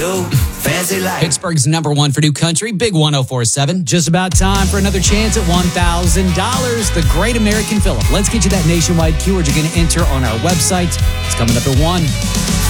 do. Fancy life. Pittsburgh's number one for new country, Big 104.7. Just about time for another chance at $1,000. The Great American Philip. Let's get you that nationwide keyword you're going to enter on our website. It's coming up at 1.